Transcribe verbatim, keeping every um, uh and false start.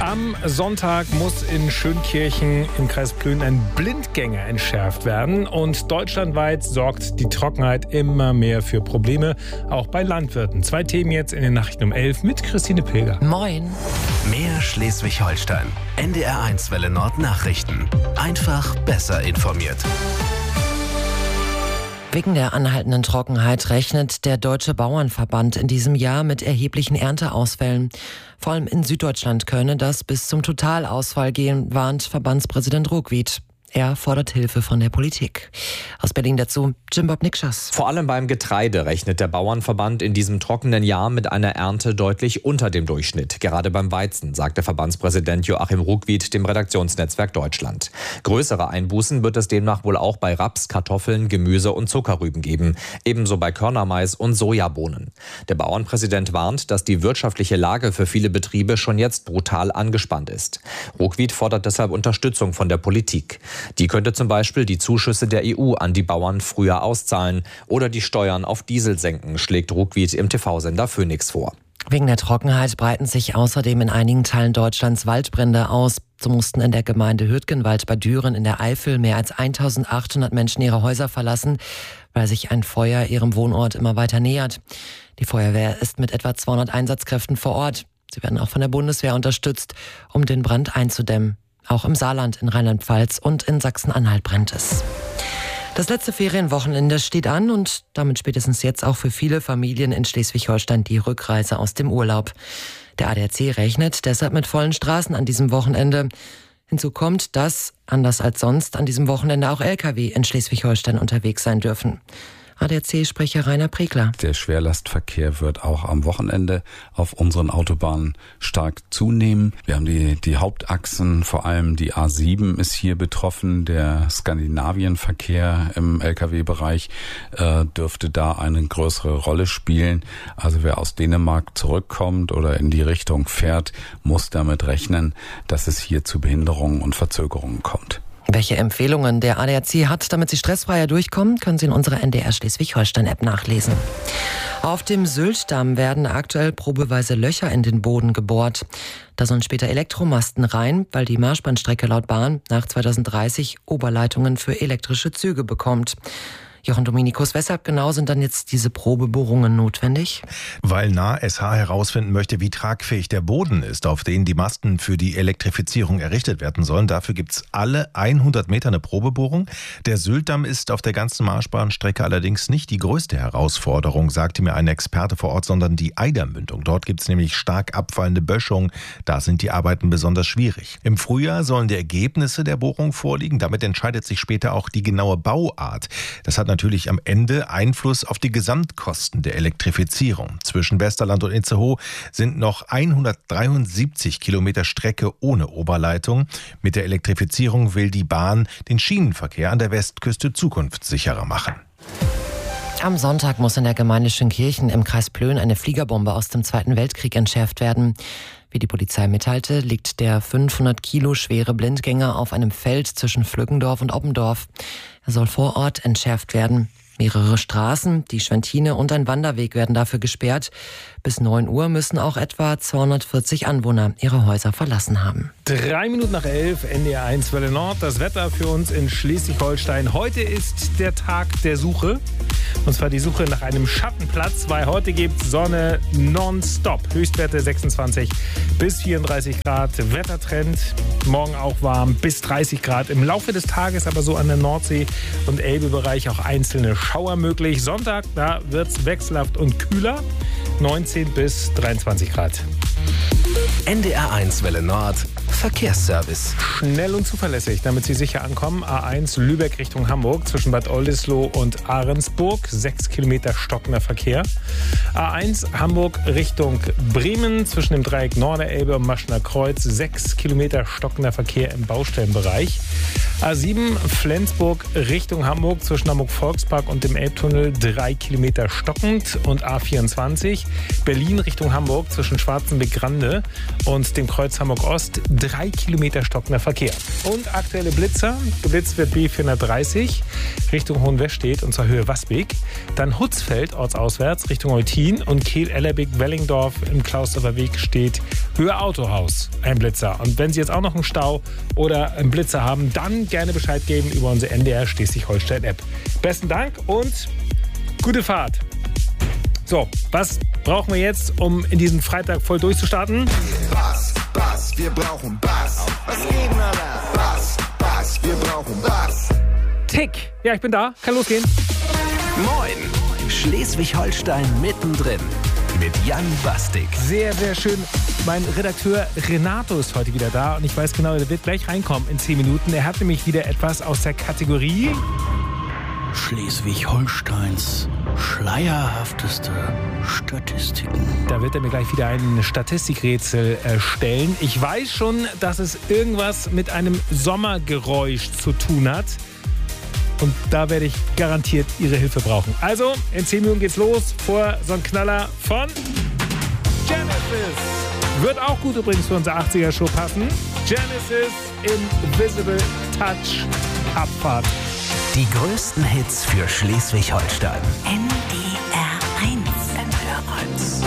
Am Sonntag muss in Schönkirchen im Kreis Plön ein Blindgänger entschärft werden. Und deutschlandweit sorgt die Trockenheit immer mehr für Probleme, auch bei Landwirten. Zwei Themen jetzt in den Nachrichten um elf mit Christine Pilger. Moin. Mehr Schleswig-Holstein. N D R eins Welle Nord Nachrichten. Einfach besser informiert. Wegen der anhaltenden Trockenheit rechnet der Deutsche Bauernverband in diesem Jahr mit erheblichen Ernteausfällen. Vor allem in Süddeutschland könne das bis zum Totalausfall gehen, warnt Verbandspräsident Ruckwied. Er fordert Hilfe von der Politik. Aus Berlin dazu Jim Bob Nikschas. Vor allem beim Getreide rechnet der Bauernverband in diesem trockenen Jahr mit einer Ernte deutlich unter dem Durchschnitt. Gerade beim Weizen, sagte Verbandspräsident Joachim Ruckwied dem Redaktionsnetzwerk Deutschland. Größere Einbußen wird es demnach wohl auch bei Raps, Kartoffeln, Gemüse und Zuckerrüben geben. Ebenso bei Körnermais und Sojabohnen. Der Bauernpräsident warnt, dass die wirtschaftliche Lage für viele Betriebe schon jetzt brutal angespannt ist. Ruckwied fordert deshalb Unterstützung von der Politik. Die könnte zum Beispiel die Zuschüsse der E U an die Bauern früher auszahlen oder die Steuern auf Diesel senken, schlägt Ruckwied im T V-Sender Phoenix vor. Wegen der Trockenheit breiten sich außerdem in einigen Teilen Deutschlands Waldbrände aus. So mussten in der Gemeinde Hürtgenwald bei Düren in der Eifel mehr als eintausendachthundert Menschen ihre Häuser verlassen, weil sich ein Feuer ihrem Wohnort immer weiter nähert. Die Feuerwehr ist mit etwa zweihundert Einsatzkräften vor Ort. Sie werden auch von der Bundeswehr unterstützt, um den Brand einzudämmen. Auch im Saarland, in Rheinland-Pfalz und in Sachsen-Anhalt brennt es. Das letzte Ferienwochenende steht an und damit spätestens jetzt auch für viele Familien in Schleswig-Holstein die Rückreise aus dem Urlaub. Der A D A C rechnet deshalb mit vollen Straßen an diesem Wochenende. Hinzu kommt, dass, anders als sonst, an diesem Wochenende auch L K W in Schleswig-Holstein unterwegs sein dürfen. A D A C-Sprecher Rainer Pregler. Der Schwerlastverkehr wird auch am Wochenende auf unseren Autobahnen stark zunehmen. Wir haben die, die Hauptachsen, vor allem die A sieben ist hier betroffen. Der Skandinavienverkehr im L K W-Bereich äh, dürfte da eine größere Rolle spielen. Also wer aus Dänemark zurückkommt oder in die Richtung fährt, muss damit rechnen, dass es hier zu Behinderungen und Verzögerungen kommt. Welche Empfehlungen der A D A C hat, damit Sie stressfreier durchkommen, können Sie in unserer N D R Schleswig-Holstein-App nachlesen. Auf dem Sylt-Damm werden aktuell probeweise Löcher in den Boden gebohrt. Da sollen später Elektromasten rein, weil die Marschbahnstrecke laut Bahn nach zweitausenddreißig Oberleitungen für elektrische Züge bekommt. Jochen Dominikus, weshalb genau sind dann jetzt diese Probebohrungen notwendig? Weil N A S H herausfinden möchte, wie tragfähig der Boden ist, auf den die Masten für die Elektrifizierung errichtet werden sollen. Dafür gibt es alle hundert Meter eine Probebohrung. Der Sylt-Damm ist auf der ganzen Marschbahnstrecke allerdings nicht die größte Herausforderung, sagte mir ein Experte vor Ort, sondern die Eidermündung. Dort gibt es nämlich stark abfallende Böschungen. Da sind die Arbeiten besonders schwierig. Im Frühjahr sollen die Ergebnisse der Bohrung vorliegen. Damit entscheidet sich später auch die genaue Bauart. Das hat natürlich am Ende Einfluss auf die Gesamtkosten der Elektrifizierung. Zwischen Westerland und Itzehoe sind noch hundertdreiundsiebzig Kilometer Strecke ohne Oberleitung. Mit der Elektrifizierung will die Bahn den Schienenverkehr an der Westküste zukunftssicherer machen. Am Sonntag muss in der Gemeinde Schönkirchen im Kreis Plön eine Fliegerbombe aus dem Zweiten Weltkrieg entschärft werden. Wie die Polizei mitteilte, liegt der fünfhundert Kilo schwere Blindgänger auf einem Feld zwischen Flückendorf und Oppendorf. Er soll vor Ort entschärft werden. Mehrere Straßen, die Schwentine und ein Wanderweg werden dafür gesperrt. Bis neun Uhr müssen auch etwa zweihundertvierzig Anwohner ihre Häuser verlassen haben. Drei Minuten nach elf, N D R eins Welle Nord. Das Wetter für uns in Schleswig-Holstein. Heute ist der Tag der Suche. Und zwar die Suche nach einem Schattenplatz, weil heute gibt es Sonne nonstop. Höchstwerte sechsundzwanzig bis vierunddreißig Grad. Wettertrend, morgen auch warm bis dreißig Grad. Im Laufe des Tages aber so an der Nordsee- und Elbe-Bereich auch einzelne Schauer möglich. Sonntag, da wird es wechselhaft und kühler. neunzehn bis dreiundzwanzig Grad. N D R eins Welle Nord Verkehrsservice. Schnell und zuverlässig, damit Sie sicher ankommen. A eins Lübeck Richtung Hamburg zwischen Bad Oldesloe und Ahrensburg. Sechs Kilometer stockender Verkehr. A eins Hamburg Richtung Bremen zwischen dem Dreieck Norderelbe und Maschner Kreuz. Sechs Kilometer stockender Verkehr im Baustellenbereich. A sieben Flensburg Richtung Hamburg zwischen Hamburg Volkspark und dem Elbtunnel. Drei Kilometer stockend. Und A vierundzwanzig Berlin Richtung Hamburg zwischen Schwarzenbeck-Grande und dem Kreuz Hamburg Ost. Drei Kilometer stockender Verkehr. Und aktuelle Blitzer. Geblitzt wird B vierhundertdreißig Richtung Hohenwestedt und zur Höhe Wasbeek. Dann Hutzfeld ortsauswärts Richtung Eutin und Kehl-Ellerbeck-Wellingdorf im Klausdorfer Weg steht für Autohaus ein Blitzer. Und wenn Sie jetzt auch noch einen Stau oder einen Blitzer haben, dann gerne Bescheid geben über unsere N D R Schleswig-Holstein-App. Besten Dank und gute Fahrt. So, was brauchen wir jetzt, um in diesen Freitag voll durchzustarten? Bass, Bass, wir brauchen Bass. Was geht, Alter? Bass, Bass, wir brauchen Bass. Tick. Ja, ich bin da. Kann losgehen. Moin. Schleswig-Holstein mittendrin. Mit Jan Bastik. Sehr, sehr schön. Mein Redakteur Renato ist heute wieder da und ich weiß genau, er wird gleich reinkommen in zehn Minuten. Er hat nämlich wieder etwas aus der Kategorie Schleswig-Holsteins schleierhafteste Statistiken. Da wird er mir gleich wieder ein Statistikrätsel stellen. Ich weiß schon, dass es irgendwas mit einem Sommergeräusch zu tun hat. Und da werde ich garantiert Ihre Hilfe brauchen. Also, in zehn Minuten geht's los. Vor so ein Knaller von Genesis. Wird auch gut übrigens für unsere achtziger-Show passen. Genesis Invisible Touch Abfahrt. Die größten Hits für Schleswig-Holstein. N